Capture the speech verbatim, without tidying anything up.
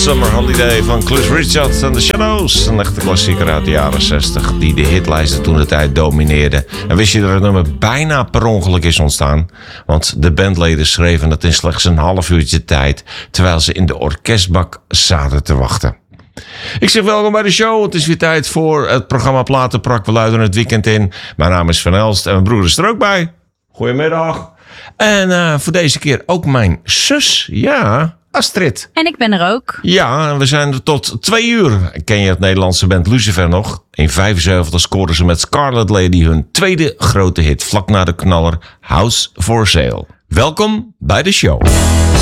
Summer Holiday van Cliff Richard en The Shadows. Een echte klassieker uit de jaren zestig die de hitlijsten toen de tijd domineerde. En wist je dat het nummer bijna per ongeluk is ontstaan? Want de bandleden schreven het in slechts een half uurtje tijd, terwijl ze in de orkestbak zaten te wachten. Ik zeg welkom bij de show. Het is weer tijd voor het programma Platenprak. We luiden het weekend in. Mijn naam is Van Elst en mijn broer is er ook bij. Goedemiddag. En uh, voor deze keer ook mijn zus. Ja, Astrid. En ik ben er ook. Ja, we zijn er tot twee uur. Ken je het Nederlandse band Lucifer nog? In vijfenzeventig scoorden ze met Scarlet Lady hun tweede grote hit. Vlak na de knaller House for Sale. Welkom bij de show.